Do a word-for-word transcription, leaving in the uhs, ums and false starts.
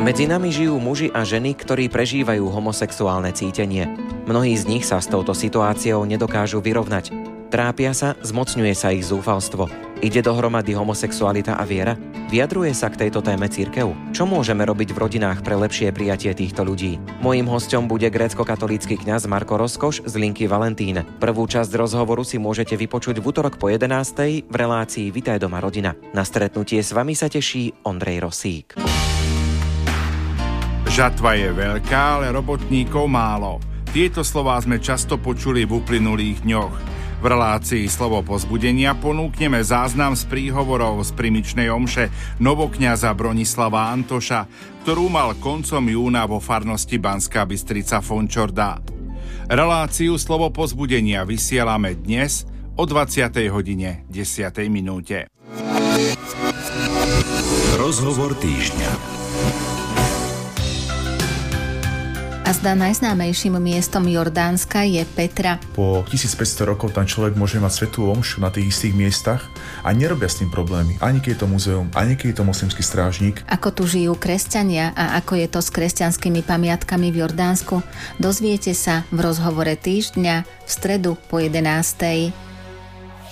Medzi nami žijú muži a ženy, ktorí prežívajú homosexuálne cítenie. Mnohí z nich sa s touto situáciou nedokážu vyrovnať. Trápia sa, zmocňuje sa ich zúfalstvo. Ide dohromady homosexualita a viera? Vyjadruje sa k tejto téme cirkev? Čo môžeme robiť v rodinách pre lepšie prijatie týchto ľudí? Mojím hosťom bude grécko-katolícky kňaz Marko Rozkoš z linky Valentín. Prvú časť rozhovoru si môžete vypočuť v utorok po jedenástej v relácii Vitaj doma rodina. Na stretnutie s vami sa teší Ondrej Rosík. Žatva je veľká, ale robotníkov málo. Tieto slová sme často počuli v uplynulých dňoch. V relácii Slovo povzbudenia ponúkneme záznam z príhovorov z primičnej omše novokňaza Bronislava Antoša, ktorú mal koncom júna vo farnosti Banská Bystrica Fončorda. Reláciu Slovo povzbudenia vysielame dnes o dvadsiatej hodine desiatej minúte. Rozhovor týždňa. A zdá najznámejším miestom Jordánska je Petra. Po tisícpäťsto rokov tam človek môže mať svätú omšu na tých istých miestach a nerobia s tým problémy. Ani keď je to muzeum, ani keď je to moslimský strážnik. Ako tu žijú kresťania a ako je to s kresťanskými pamiatkami v Jordánsku, dozviete sa v rozhovore týždňa v stredu po jedenástej.